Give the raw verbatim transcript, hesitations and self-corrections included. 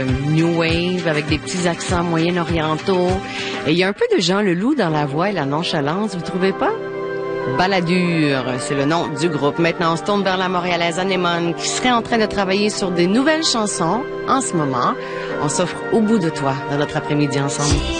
New Wave avec des petits accents moyen-orientaux. Et il y a un peu de Jean Leloup dans la voix et la nonchalance, vous trouvez pas? Balladur, c'est le nom du groupe. Maintenant, on se tourne vers la Montréalaise Anémone qui serait en train de travailler sur des nouvelles chansons en ce moment. On s'offre Au bout de toi dans notre après-midi ensemble.